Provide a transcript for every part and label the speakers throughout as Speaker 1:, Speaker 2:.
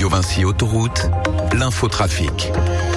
Speaker 1: Radio Vinci Autoroute, l'infotrafic.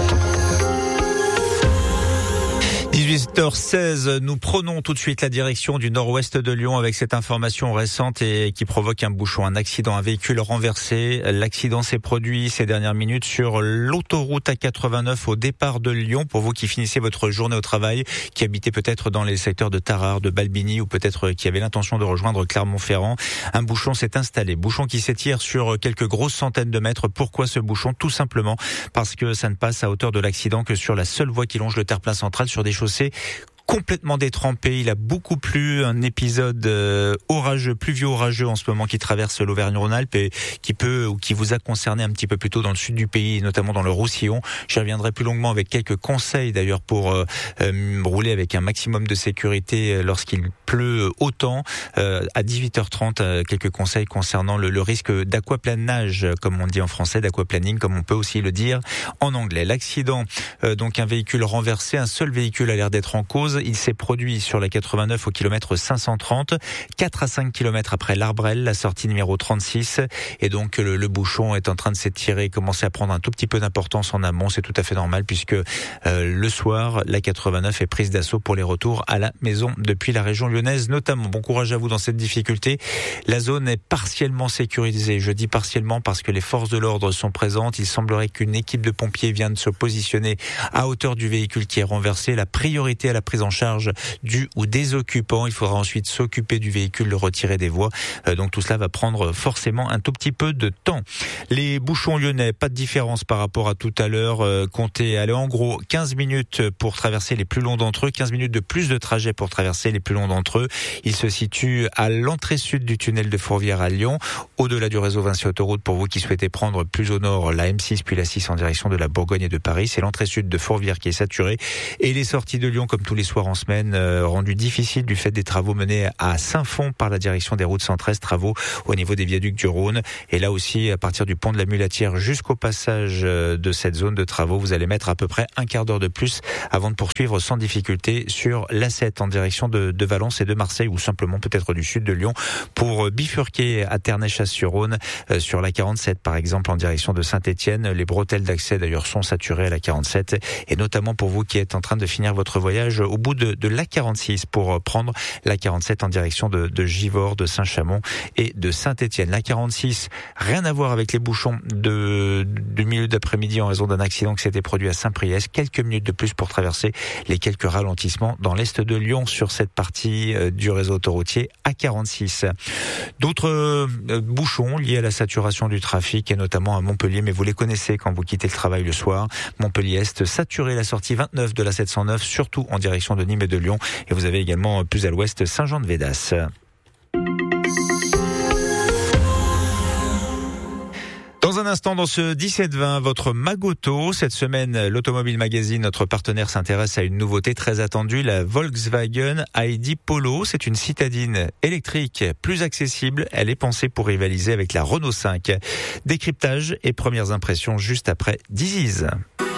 Speaker 2: 18h16, nous prenons tout de suite la direction du nord-ouest de Lyon avec cette information récente et qui provoque un bouchon, un accident, un véhicule renversé. L'accident s'est produit ces dernières minutes sur l'autoroute A89 au départ de Lyon. Pour vous qui finissez votre journée au travail, qui habitez peut-être dans les secteurs de Tarare, de Balbigny ou peut-être qui avez l'intention de rejoindre Clermont-Ferrand, un bouchon s'est installé. Bouchon qui s'étire sur quelques grosses centaines de mètres. Pourquoi ce bouchon? Tout simplement parce que ça ne passe à hauteur de l'accident que sur la seule voie qui longe le terre-plein central sur des chaussées complètement détrempé. Il a beaucoup plu, un épisode orageux, pluvieux orageux en ce moment qui traverse l'Auvergne-Rhône-Alpes et qui vous a concerné un petit peu plus tôt dans le sud du pays, notamment dans le Roussillon. J'y reviendrai plus longuement avec quelques conseils d'ailleurs pour rouler avec un maximum de sécurité lorsqu'il pleut autant. À 18h30, quelques conseils concernant le risque d'aquaplanage, comme on dit en français, d'aquaplaning, comme on peut aussi le dire en anglais. L'accident, donc un véhicule renversé, un seul véhicule a l'air d'être en cause. Il s'est produit sur la 89 au kilomètre 530, 4 à 5 kilomètres après l'Arbrelle, la sortie numéro 36. Et donc le bouchon est en train de s'étirer, commencer à prendre un tout petit peu d'importance en amont. C'est tout à fait normal puisque le soir, la 89 est prise d'assaut pour les retours à la maison depuis la région lyonnaise notamment. Bon courage à vous dans cette difficulté. La zone est partiellement sécurisée. Je dis partiellement parce que les forces de l'ordre sont présentes. Il semblerait qu'une équipe de pompiers vienne de se positionner à hauteur du véhicule qui est renversé. La priorité à la prise en charge du ou des occupants. Il faudra ensuite s'occuper du véhicule, le retirer des voies. Donc tout cela va prendre forcément un tout petit peu de temps. Les bouchons lyonnais, pas de différence par rapport à tout à l'heure. Comptez, allez, en gros 15 minutes pour traverser les plus longs d'entre eux, 15 minutes de plus de trajet pour traverser les plus longs d'entre eux. Ils se situent à l'entrée sud du tunnel de Fourvière à Lyon, au-delà du réseau Vinci Autoroute pour vous qui souhaitez prendre plus au nord la M6 puis la 6 en direction de la Bourgogne et de Paris. C'est l'entrée sud de Fourvière qui est saturée et les sorties de Lyon comme tous les soirs en semaine, rendu difficile du fait des travaux menés à Saint-Fond par la direction des routes 113, travaux au niveau des viaducs du Rhône. Et là aussi, à partir du pont de la Mulatière jusqu'au passage de cette zone de travaux, vous allez mettre à peu près un quart d'heure de plus avant de poursuivre sans difficulté sur l'A7 en direction de Valence et de Marseille ou simplement peut-être du sud de Lyon pour bifurquer à Ternay-Chasse-sur-Rhône sur la 47 par exemple en direction de Saint-Étienne. Les bretelles d'accès d'ailleurs sont saturées à la 47 et notamment pour vous qui êtes en train de finir votre voyage au bout de l'A46 pour prendre l'A47 en direction de Givors, de Saint-Chamond et de Saint-Étienne. L'A46, rien à voir avec les bouchons du milieu d'après-midi en raison d'un accident qui s'était produit à Saint-Priest. Quelques minutes de plus pour traverser les quelques ralentissements dans l'est de Lyon sur cette partie du réseau autoroutier A46. D'autres bouchons liés à la saturation du trafic et notamment à Montpellier, mais vous les connaissez quand vous quittez le travail le soir. Montpellier-Est, saturé la sortie 29 de la 709, surtout en direction de Nîmes et de Lyon. Et vous avez également plus à l'ouest Saint-Jean-de-Védas. Dans un instant, dans ce 17-20, votre Magoto. Cette semaine, l'Automobile Magazine, notre partenaire, s'intéresse à une nouveauté très attendue, la Volkswagen ID Polo. C'est une citadine électrique plus accessible. Elle est pensée pour rivaliser avec la Renault 5. Décryptage et premières impressions juste après Disease.